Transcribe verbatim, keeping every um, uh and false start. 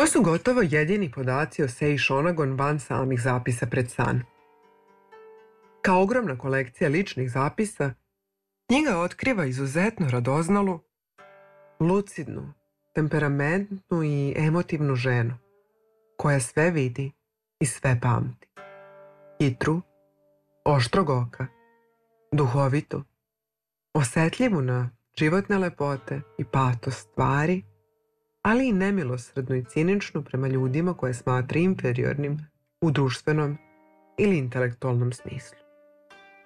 To su gotovo jedini podaci o Sei Shonagon van samih zapisa pred san. Kao ogromna kolekcija ličnih zapisa, knjiga otkriva izuzetno radoznalu, lucidnu, temperamentnu i emotivnu ženu, koja sve vidi i sve pamti. Hitru, oštrog oka, duhovitu, osetljivu na životne lepote i patos stvari, ali i nemilosrdnu i ciničnu prema ljudima koje smatra inferiornim u društvenom ili intelektualnom smislu.